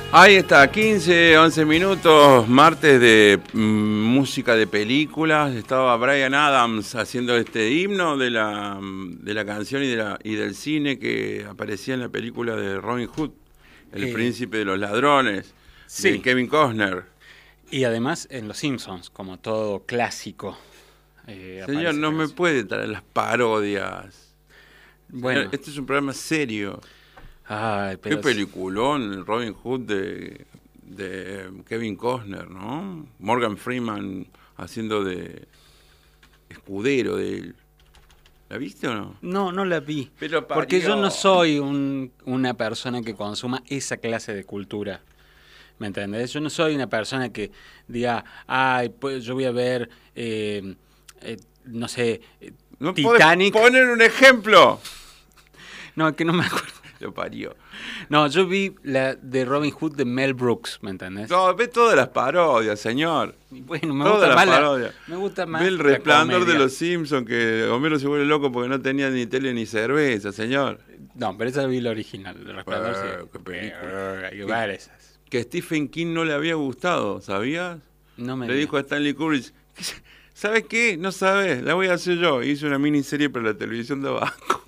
Ahí está, 15, 11 minutos, martes de música de películas. Estaba Bryan Adams haciendo este himno de la canción y del cine que aparecía en la película de Robin Hood, El príncipe de los ladrones, sí. de Kevin Costner. Y además en Los Simpsons, como todo clásico. Señor, no me puede traer las parodias. Bueno. Señor, este es un programa serio. Ay, pero qué peliculón, el Robin Hood de Kevin Costner, ¿no? Morgan Freeman haciendo de escudero de él. ¿La viste o no? No, no la vi. Pero porque yo no soy una persona que consuma esa clase de cultura. ¿Me entendés? Yo no soy una persona que diga, ay, pues yo voy a ver, no sé, ¿No Titanic. ¿Puedes poner un ejemplo? No, que no me acuerdo. Lo parió. No, yo vi la de Robin Hood de Mel Brooks, ¿me entendés? No, ve todas las parodias, señor. Bueno, me todas gusta las más parodias. Me gusta más. Ve el resplandor de los Simpsons, que Homero se vuelve loco porque no tenía ni tele ni cerveza, señor. No, pero esa vi la original, el resplandor sí. Qué película. Hay varias. Que Stephen King no le había gustado, ¿sabías? No me Le dijo a Stanley Kubrick, ¿sabes qué? No sabes, la voy a hacer yo. Hice una miniserie para la televisión de abajo.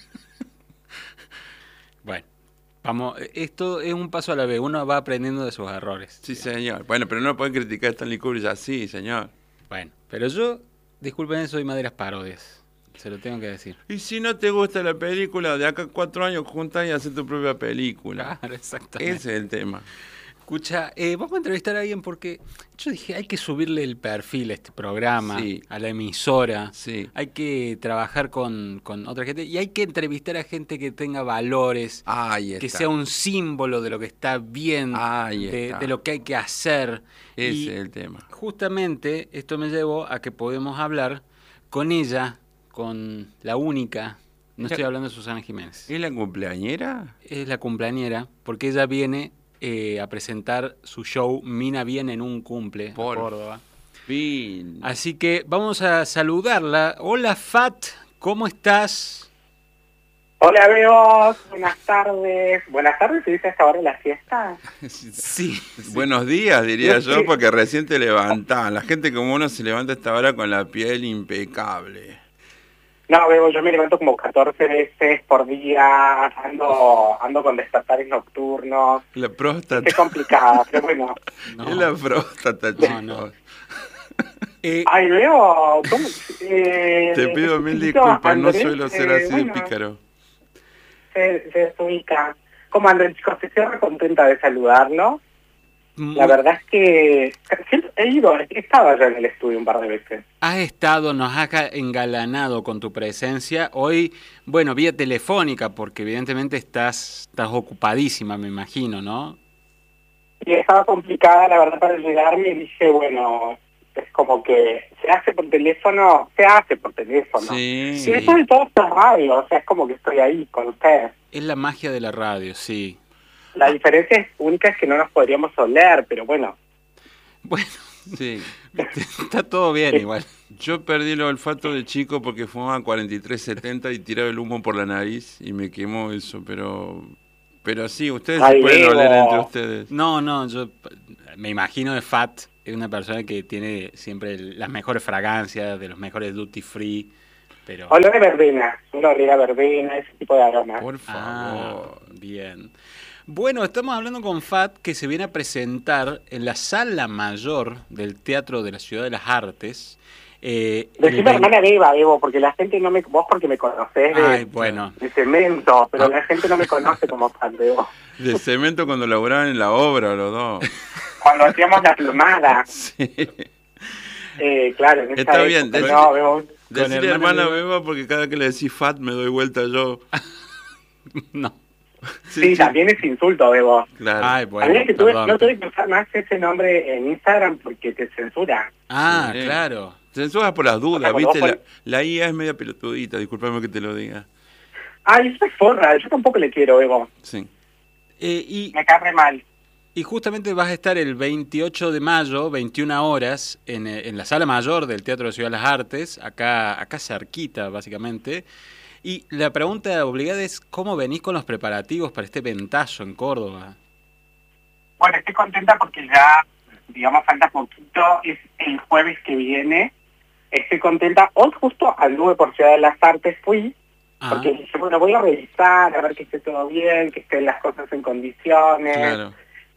Bueno, vamos, esto es un paso a la vez, uno va aprendiendo de sus errores. Sí, señor. Bueno, pero no pueden criticar a Stanley Kubrick así, señor. Bueno, pero yo, disculpen, soy más de las parodias, se lo tengo que decir. Y si no te gusta la película, de acá a 4 años juntás y haces tu propia película. Claro, exactamente. Ese es el tema. Escucha, vamos a entrevistar a alguien porque yo dije, hay que subirle el perfil a este programa, sí, a la emisora, sí, hay que trabajar con otra gente y hay que entrevistar a gente que tenga valores, que sea un símbolo de lo que está bien, de lo que hay que hacer. Ese es el tema. Justamente esto me llevó a que podemos hablar con ella, con la única, no estoy hablando de Susana Jiménez. ¿Es la cumpleañera? Es la cumpleañera, porque ella viene a presentar su show Mina viene en un cumple por Córdoba. Fin. Así que vamos a saludarla. Hola Fat, ¿cómo estás? Hola Beos, buenas tardes. Buenas tardes, ¿se dice a esta hora de la fiesta? Sí. Buenos días, diría yo, porque recién te levantás. La gente como uno se levanta a esta hora con la piel impecable. No, Bebo, yo me levanto como 14 veces por día, ando con despertares nocturnos. La próstata. Es complicada, pero bueno. No. Es la próstata, chicos. No. Ay, Bebo, ¿cómo? Te pido mil disculpas, Andrés, no suelo ser así de pícaro. Se desubica. ¿Cómo andan, chicos? Estoy contenta de saludarlo. La verdad es que he estado allá en el estudio un par de veces. Has estado, nos has engalanado con tu presencia. Hoy, bueno, vía telefónica, porque evidentemente estás ocupadísima, me imagino, ¿no? Y estaba complicada, la verdad, para llegarme y dije, bueno, es como que se hace por teléfono. Sí. Y después de todo esto es radio, o sea, es como que estoy ahí con ustedes. Es la magia de la radio, sí. La diferencia única es que no nos podríamos oler, pero bueno. Bueno, sí. Está todo bien igual. Yo perdí el olfato de chico porque fumaba 4370 y tiraba el humo por la nariz y me quemó eso, pero sí, ustedes se pueden oler entre ustedes. No, yo me imagino de Fat, es una persona que tiene siempre las mejores fragancias, de los mejores duty free, pero... Olor de verbena, una olor a verbena, ese tipo de aromas. Por favor. Bien. Bueno, estamos hablando con Fat, que se viene a presentar en la Sala Mayor del Teatro de la Ciudad de las Artes. Decime hermana Bebo, porque la gente no me... Vos porque me conocés de Cemento, pero la gente no me conoce como Fat, Bebo. De Cemento cuando laboraban en la obra, los dos. Cuando hacíamos la plomada. Sí. Claro, en esa está bien, decirle hermana Beba porque cada que le decís Fat me doy vuelta yo. No. Sí, también es insulto, Bebo. Claro. Ay, bueno, no tuve que usar más ese nombre en Instagram porque te censura. Ah, sí. Claro. Censura por las dudas, o sea, ¿viste? La IA es media pelotudita, disculpame que te lo diga. Ay, eso es forra, yo tampoco le quiero, Bebo. Sí. Me cae mal. Y justamente vas a estar el 28 de mayo, 21 horas, en la Sala Mayor del Teatro de Ciudad de las Artes, acá cerquita, básicamente. Y la pregunta obligada es, ¿cómo venís con los preparativos para este ventazo en Córdoba? Bueno, estoy contenta porque ya, digamos, falta poquito, es el jueves que viene. Estoy contenta. Hoy justo anduve por Ciudad de las Artes, fui, porque dije, bueno, voy a revisar, a ver que esté todo bien, que estén las cosas en condiciones. Claro.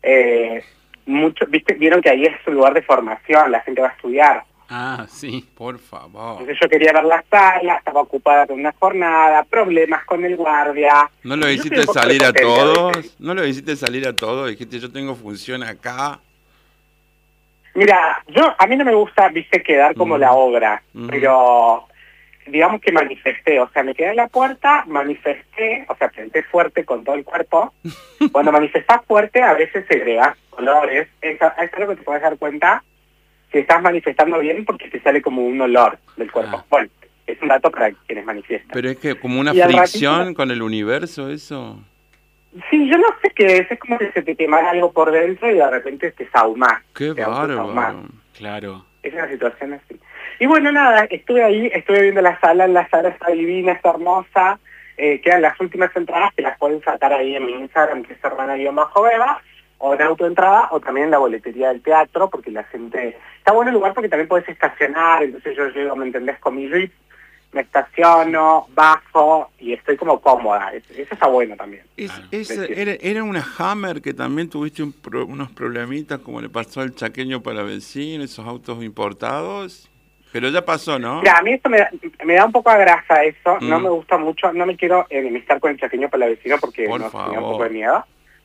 Vieron que ahí es un lugar de formación, la gente va a estudiar. Ah, sí. Por favor. Entonces yo quería ver la sala, estaba ocupada con una jornada, problemas con el guardia. ¿No lo Yo hiciste soy un poco salir a prepotente a todos? veces. ¿No lo hiciste salir a todos? Dijiste, yo tengo función acá. Mira, a mí no me gusta, viste, quedar como la obra, pero digamos que manifesté, o sea, me quedé en la puerta, manifesté, o sea, senté fuerte con todo el cuerpo. Cuando manifestás fuerte, a veces segregás colores. Eso es lo que te puedes dar cuenta si estás manifestando bien, porque te sale como un olor del cuerpo. Bueno, es un dato para quienes manifiestan. Pero es que como una Y al fricción ratito- con el universo, eso. Sí, yo no sé qué es como que se te quemara algo por dentro y de repente te sahumás. Qué te autosahumás. bárbaro. Claro. Es una situación así. Y bueno, nada, estuve ahí, estuve viendo la sala está divina, está hermosa. Quedan las últimas entradas que las pueden sacar ahí en mi Instagram, que es hermana-beba, o en autoentrada, o también en la boletería del teatro, porque la gente... Está bueno el lugar porque también puedes estacionar, entonces yo llego, ¿me entendés? Con mi Jeep, me estaciono, bajo, y estoy como cómoda. Eso está bueno también. Era una Hammer que también tuviste unos problemitas, como le pasó al chaqueño palavecino, esos autos importados. Pero ya pasó, ¿no? Mira, a mí eso me da un poco de grasa eso, no me gusta mucho, no me quiero enemistar con el chaqueño palavecino porque Por no favor. tenía un poco de miedo.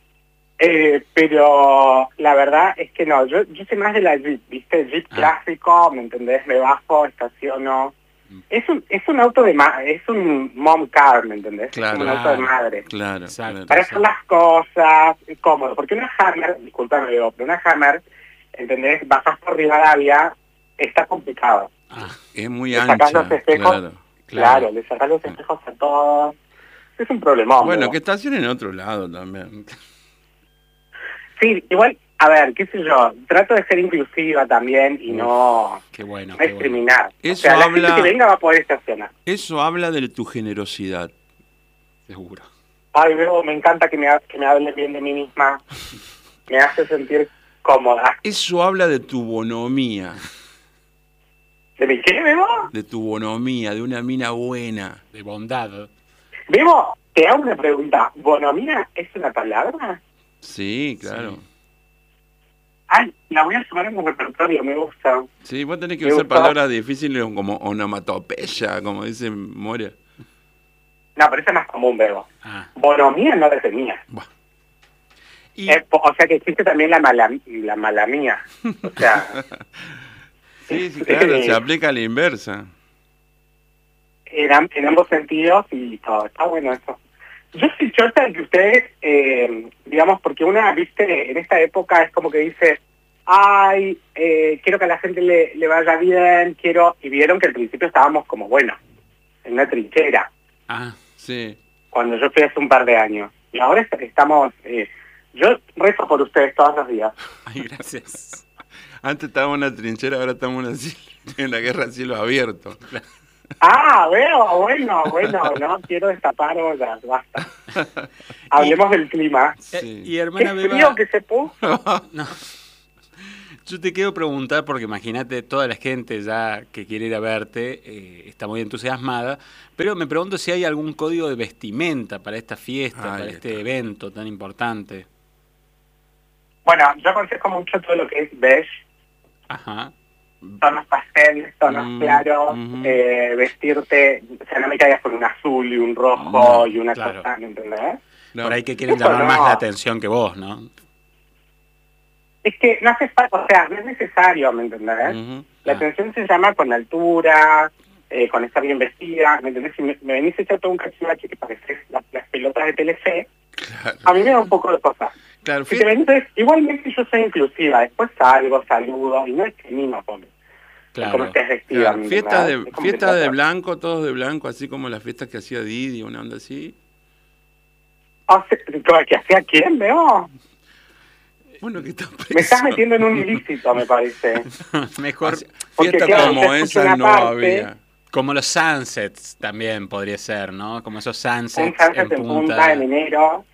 Pero la verdad es que no, yo soy más de la Jeep, ¿viste? Jeep clásico, ¿me entendés? Me bajo, estaciono. Es un auto es un mom car, ¿me entendés? Claro. Es como un auto de madre. Claro, Exacto. claro. Para hacer las cosas, es cómodo. Porque una Hammer, discúlpame, Bebo, pero una Hammer, ¿entendés? Bajas por Rivadavia, está complicado. Es muy Le sacás ancha, los espejos, claro, le sacás los espejos a todos. Es un problemón. Bueno, Bebo. que estacionen en otro lado también. Sí, igual, a ver, qué sé yo, trato de ser inclusiva también y no Qué bueno. no Qué bueno. discriminar. Eso o sea, la habla- gente que venga va a poder estacionar. Eso habla de tu generosidad. Seguro. Ay, Bebo, me encanta que me hablen bien de mí misma. Me hace sentir cómoda. Eso habla de tu bonomía. ¿De mi qué, Bebo? De tu bonomía, de una mina buena. De bondad. Bebo, te hago una pregunta. ¿Bonomía es una palabra? Sí, claro. Sí. Ay, la voy a sumar en mi repertorio, me gusta. Sí, vos tenés que Me usar gustó. palabras difíciles como onomatopeya, como dice Moria. No, pero esa es más común, Bebo. Ah. Bonomía no la tenía. Buah. Y, O sea que existe también la malamía. O sea, sí, claro, se aplica a la inversa. en ambos sentidos y todo. Está bueno eso. Yo soy chota de que ustedes, digamos, porque una, viste, en esta época es como que dice, ay, quiero que a la gente le vaya bien, y vieron que al principio estábamos como, bueno, en una trinchera, Ah. Sí. cuando yo fui hace un par de años. Y ahora estamos, yo rezo por ustedes todos los días. Ay, gracias. Antes estábamos en una trinchera, ahora estamos en la guerra a cielo abierto. Ah, veo, bueno, no quiero destapar ollas, basta. Hablemos del clima. Sí. Y Qué hermana frío Beba, que se puso. no. Yo te quiero preguntar, porque imagínate, toda la gente ya que quiere ir a verte está muy entusiasmada, pero me pregunto si hay algún código de vestimenta para esta fiesta, Ahí para este está. evento tan importante. Bueno, yo aconsejo mucho todo lo que es beige, Ajá. tonos pasteles, tonos claros, vestirte, o sea, no me caigas con un azul y un rojo No, y una claro. cosa, ¿me entendés? No. Por ahí que quieren Eso llamar no. más la atención que vos, ¿no? Es que no hace falta, o sea, no es necesario, ¿me entendés? Ujú. La atención se llama con altura, con estar bien vestida, ¿me entendés? Si me venís a echar todo un cachivache que pareces las pelotas de TLC, Claro. a mí me da un poco de cosas. Claro, Si te venís, igualmente yo soy inclusiva, después salgo, saludo, y no discrimino por cómo Claro. estés vestida. claro, ¿me fiesta entendés? de Es como que fiesta de trato- blanco, todos de blanco, así como las fiestas que hacía Didi, una onda así. O sea, ¿que hacía quién, veo? Bueno, que está preso. Me estás metiendo en un ilícito, me parece. Mejor Porque, Fiesta claro, como te escucho esa una no parte, había. como los sunsets también podría ser, ¿no? Como esos un sunsets sunset en punta en enero.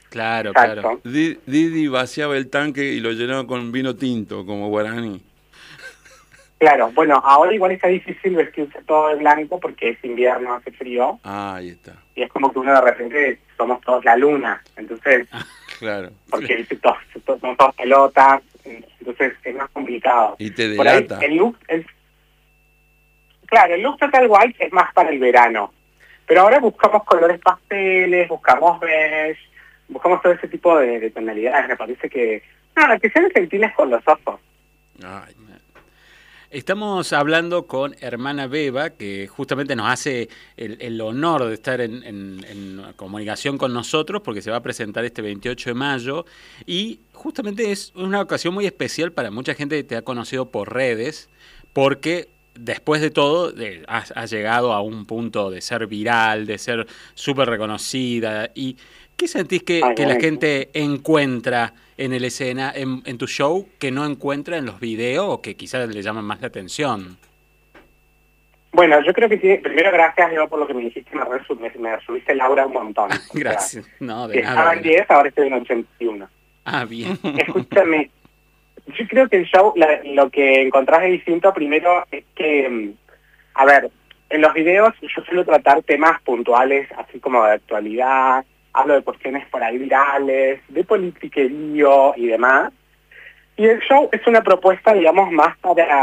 Claro, Exacto. claro. Didi vaciaba el tanque y lo llenaba con vino tinto, como guaraní. Claro, bueno, ahora igual está difícil vestirse todo de blanco porque es invierno, hace frío, Ah, ahí está. y es como que uno de repente somos todos la luna, entonces, Claro. porque ¿viste? Somos todos pelotas, entonces es más complicado. Y te Por ahí, delata. el look, claro, el look total white es más para el verano, pero ahora buscamos colores pasteles, buscamos beige, buscamos todo ese tipo de tonalidades, me parece que, nada, que sean gentiles con los ojos. Ay, Estamos hablando con Hermana Beba, que justamente nos hace el honor de estar en comunicación con nosotros, porque se va a presentar este 28 de mayo, y justamente es una ocasión muy especial para mucha gente que te ha conocido por redes, porque después de todo has llegado a un punto de ser viral, de ser súper reconocida. ¿Y qué sentís que la bueno. gente encuentra en el escena, en tu show, que no encuentra en los videos o que quizás le llaman más la atención? Bueno, yo creo que primero gracias, Diego, por lo que me dijiste, me subiste el aura un montón. Gracias. No, de que nada. estaba en 10, ahora estoy en 81. Ah, bien. Escúchame, yo creo que el show, lo que encontrás de distinto primero es que, a ver, en los videos yo suelo tratar temas puntuales, así como de actualidad, hablo de cuestiones por ahí virales, de politiquerío y demás. Y el show es una propuesta, digamos, más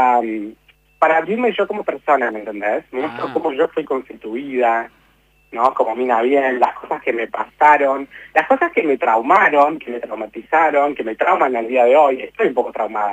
para abrirme yo como persona, ¿me entendés? Me muestro cómo yo fui constituida, ¿no? Como mina bien, las cosas que me pasaron, las cosas que me traumaron, que me traumatizaron, que me trauman al día de hoy. Estoy un poco traumada.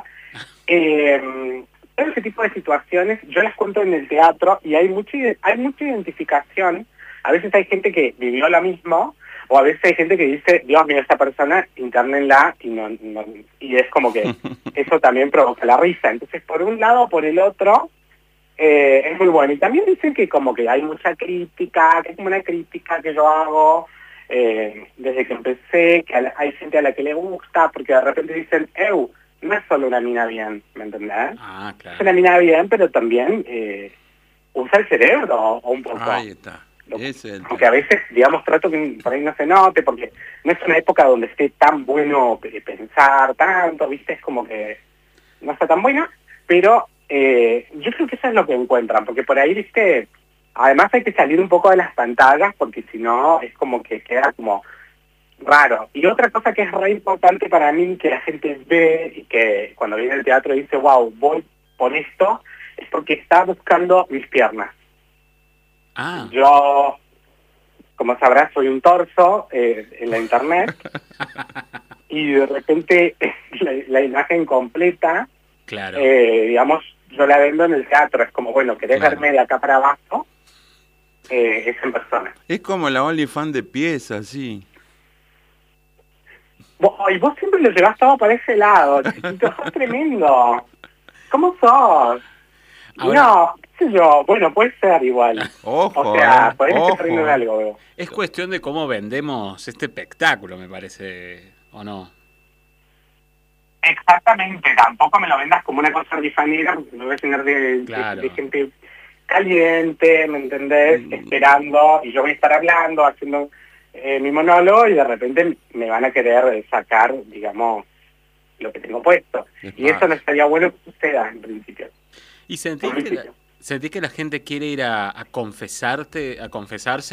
Todo ese tipo de situaciones yo las cuento en el teatro y hay mucha identificación. A veces hay gente que vivió lo mismo, o a veces hay gente que dice, Dios mío, esta persona, internenla, y es como que eso también provoca la risa. Entonces, por un lado o por el otro, es muy bueno. Y también dicen que como que hay mucha crítica, que es como una crítica que yo hago desde que empecé, que hay gente a la que le gusta, porque de repente dicen, no es solo una mina bien, ¿me entendés? Ah, claro. Es una mina bien, pero también usa el cerebro o un poco. ahí está. Aunque a veces, digamos, trato que por ahí no se note, porque no es una época donde esté tan bueno pensar tanto, ¿viste? Es como que no está tan bueno, pero yo creo que eso es lo que encuentran, porque por ahí, ¿viste? Además hay que salir un poco de las pantallas, porque si no es como que queda como raro. Y otra cosa que es re importante para mí, que la gente ve y que cuando viene al teatro dice, wow, voy por esto, es porque está buscando mis piernas. Ah. Yo, como sabrás, soy un torso en la internet y de repente la imagen completa, Claro. digamos, yo la vendo en el teatro. Es como, bueno, querés verme de acá para abajo, es en persona. Es como la OnlyFans de pies, así. Y vos siempre lo llevás todo para ese lado, chiquito, sos tremendo. ¿Cómo sos? Ahora, no, qué sé yo, bueno, puede ser igual. Ojo, o sea, por ahí me ojo. estoy perdiendo algo, veo. es cuestión de cómo vendemos este espectáculo, me parece, ¿o no? Exactamente, tampoco me lo vendas como una cosa rifanera, porque me voy a tener de gente caliente, ¿me entendés? Esperando, y yo voy a estar hablando, haciendo mi monólogo, y de repente me van a querer sacar, digamos, lo que tengo puesto. Y eso no estaría bueno que suceda, en principio. ¿Y sentís que la gente quiere ir a confesarse